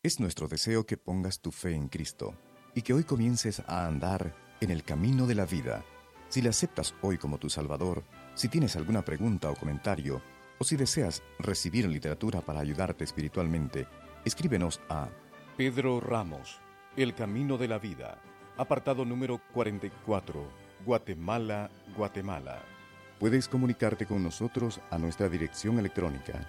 Es nuestro deseo que pongas tu fe en Cristo y que hoy comiences a andar en el camino de la vida. Si le aceptas hoy como tu Salvador, si tienes alguna pregunta o comentario, o si deseas recibir literatura para ayudarte espiritualmente, escríbenos a Pedro Ramos, El Camino de la Vida, apartado número 44, Guatemala, Guatemala. Puedes comunicarte con nosotros a nuestra dirección electrónica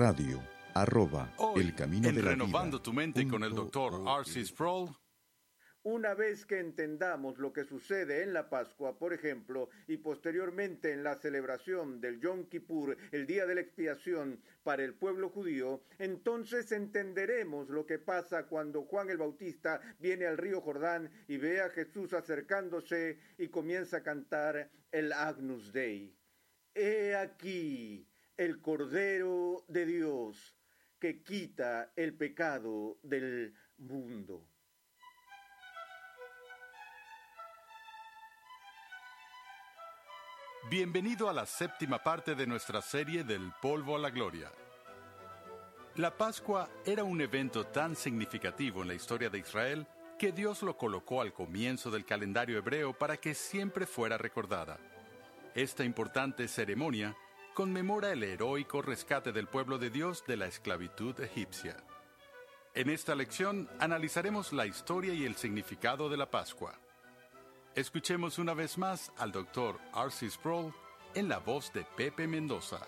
Hoy, en Renovando radio@elcaminodelavida.org. tu mente con el Dr. R.C. Sproul. Una vez que entendamos lo que sucede en la Pascua, por ejemplo, y posteriormente en la celebración del Yom Kippur, el día de la expiación para el pueblo judío, entonces entenderemos lo que pasa cuando Juan el Bautista viene al río Jordán y ve a Jesús acercándose y comienza a cantar el Agnus Dei. He aquí el Cordero de Dios que quita el pecado del mundo. Bienvenido a la séptima parte de nuestra serie Del polvo a la gloria. La Pascua era un evento tan significativo en la historia de Israel que Dios lo colocó al comienzo del calendario hebreo para que siempre fuera recordada. Esta importante ceremonia conmemora el heroico rescate del pueblo de Dios de la esclavitud egipcia. En esta lección analizaremos la historia y el significado de la Pascua. Escuchemos una vez más al Dr. R.C. Sproul en la voz de Pepe Mendoza.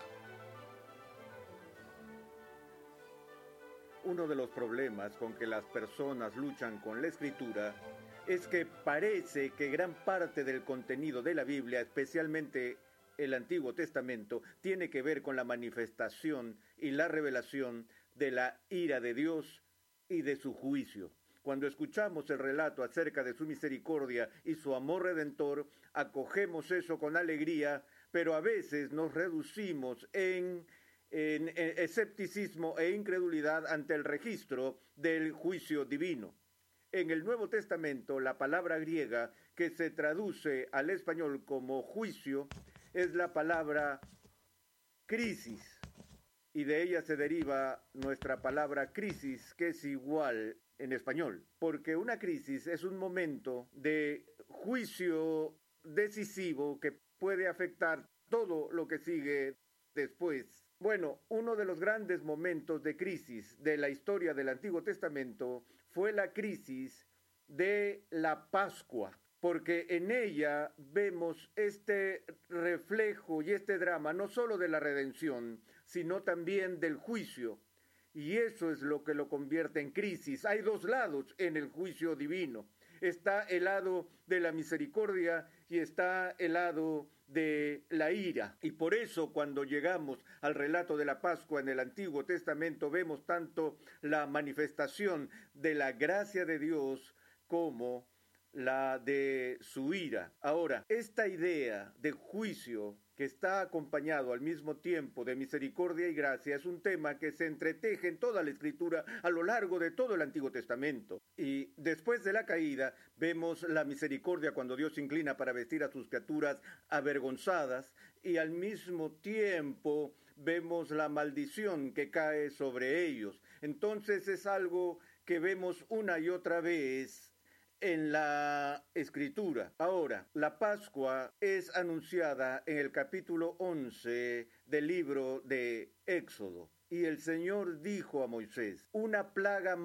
Uno de los problemas con que las personas luchan con la Escritura es que parece que gran parte del contenido de la Biblia, especialmente el Antiguo Testamento, tiene que ver con la manifestación y la revelación de la ira de Dios y de su juicio. Cuando escuchamos el relato acerca de su misericordia y su amor redentor, acogemos eso con alegría, pero a veces nos reducimos en escepticismo e incredulidad ante el registro del juicio divino. En el Nuevo Testamento, la palabra griega que se traduce al español como juicio es la palabra crisis, y de ella se deriva nuestra palabra crisis, que es igual en español, porque una crisis es un momento de juicio decisivo que puede afectar todo lo que sigue después. Bueno, uno de los grandes momentos de crisis de la historia del Antiguo Testamento fue la crisis de la Pascua, porque en ella vemos este reflejo y este drama no solo de la redención, sino también del juicio. Y eso es lo que lo convierte en crisis. Hay dos lados en el juicio divino. Está el lado de la misericordia y está el lado de la ira. Y por eso cuando llegamos al relato de la Pascua en el Antiguo Testamento vemos tanto la manifestación de la gracia de Dios como la de su ira. Ahora, esta idea de juicio que está acompañado al mismo tiempo de misericordia y gracia es un tema que se entreteje en toda la Escritura a lo largo de todo el Antiguo Testamento. Y después de la caída vemos la misericordia cuando Dios se inclina para vestir a sus criaturas avergonzadas, y al mismo tiempo vemos la maldición que cae sobre ellos. Entonces es algo que vemos una y otra vez en la Escritura. Ahora, la Pascua es anunciada en el capítulo 11 del libro de Éxodo. Y el Señor dijo a Moisés: una plaga